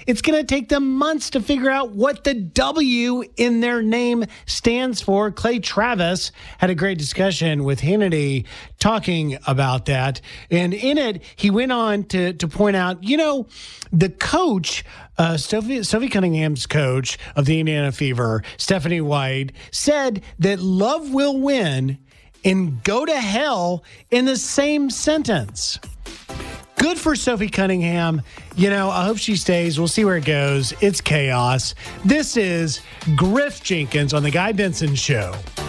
it's going to take them months to figure out what the W in their name stands for. Clay Travis had a great discussion with Hannity talking about that. And in it, he went on to point out, the coach, Sophie Cunningham's coach of the Indiana Fever, Stephanie White, said that love will win and go to hell in the same sentence. Good for Sophie Cunningham. I hope she stays. We'll see where it goes. It's chaos. This is Griff Jenkins on The Guy Benson Show.